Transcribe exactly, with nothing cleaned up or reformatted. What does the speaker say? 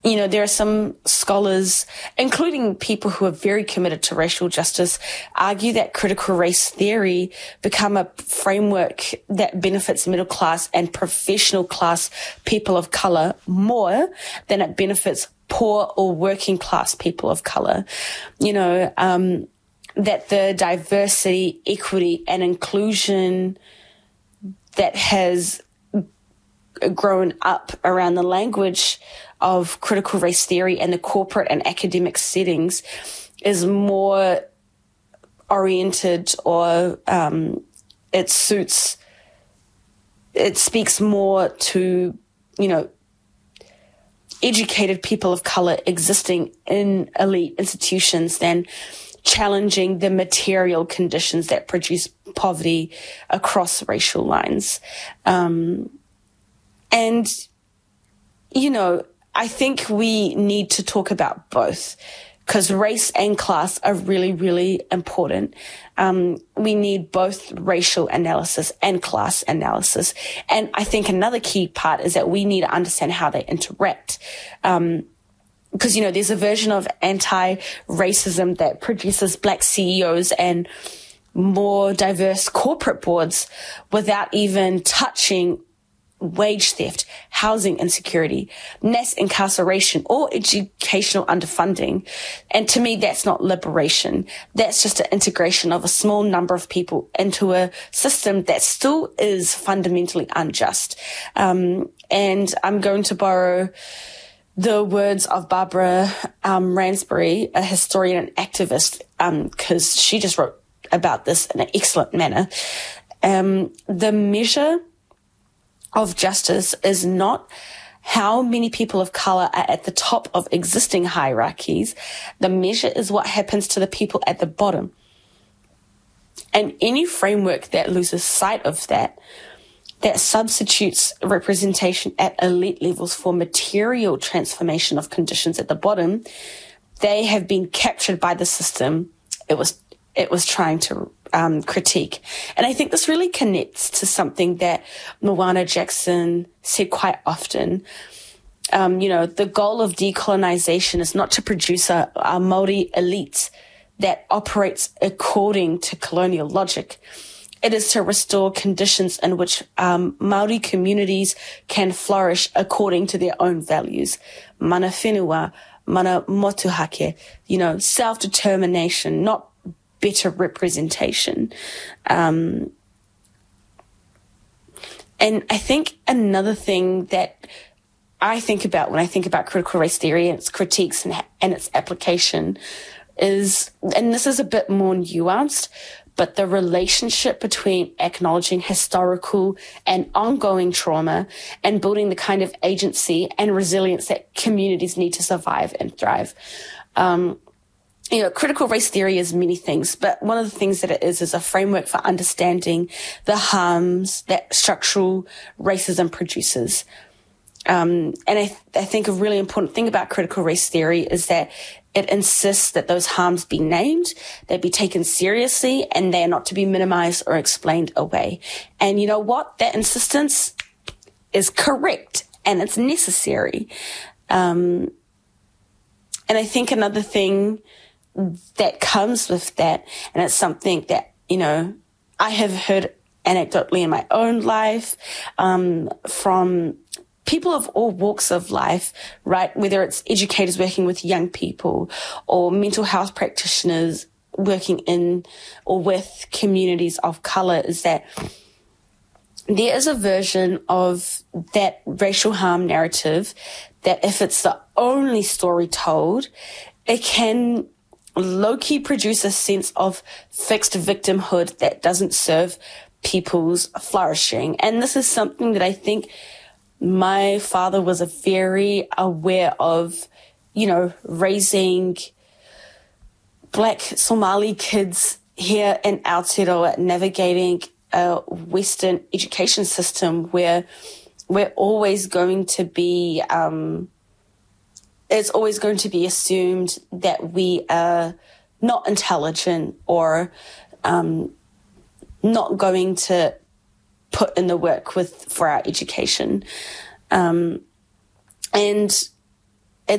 you know, there are some scholars, including people who are very committed to racial justice, argue that critical race theory become a framework that benefits middle class and professional class people of color more than it benefits poor or working class people of color. You know, um, that the diversity, equity, and inclusion that has grown up around the language of critical race theory and the corporate and academic settings is more oriented, or um, it suits, it speaks more to, you know, educated people of color existing in elite institutions than challenging the material conditions that produce poverty across racial lines. Um, and, you know, I think we need to talk about both, because race and class are really, really important. Um, we need both racial analysis and class analysis. And I think another key part is that we need to understand how they interact. Um, because, you know, there's a version of anti-racism that produces black C E Os and more diverse corporate boards without even touching wage theft, housing insecurity, mass incarceration, or educational underfunding. And to me, that's not liberation. That's just an integration of a small number of people into a system that still is fundamentally unjust. Um, and I'm going to borrow the words of Barbara um, Ransbury, a historian and activist, because um, she just wrote about this in an excellent manner. Um, the measure of justice is not how many people of color are at the top of existing hierarchies. The measure is what happens to the people at the bottom. And any framework that loses sight of that, that substitutes representation at elite levels for material transformation of conditions at the bottom, they have been captured by the system it was it was trying to um, critique. And I think this really connects to something that Moana Jackson said quite often. Um, you know, the goal of decolonization is not to produce a, a Māori elite that operates according to colonial logic. It is to restore conditions in which um, Māori communities can flourish according to their own values. Mana whenua, mana motuhake, you know, self-determination, not better representation. Um, and I think another thing that I think about when I think about critical race theory and its critiques and, and its application is, and this is a bit more nuanced, but the relationship between acknowledging historical and ongoing trauma and building the kind of agency and resilience that communities need to survive and thrive. Um, You know, critical race theory is many things, but one of the things that it is is a framework for understanding the harms that structural racism produces. Um, and I, th- I think a really important thing about critical race theory is that it insists that those harms be named, they be taken seriously, and they are not to be minimized or explained away. And you know what? That insistence is correct and it's necessary. Um, and I think another thing that comes with that, and it's something that, you know, I have heard anecdotally in my own life, um, from people of all walks of life, right? Whether it's educators working with young people or mental health practitioners working in or with communities of color, is that there is a version of that racial harm narrative that if it's the only story told, it can low-key produce a sense of fixed victimhood that doesn't serve people's flourishing. And this is something that I think my father was a very aware of, you know, raising black Somali kids here in Aotearoa, navigating a Western education system where we're always going to be, um, it's always going to be assumed that we are not intelligent or um, not going to put in the work with for our education. Um, and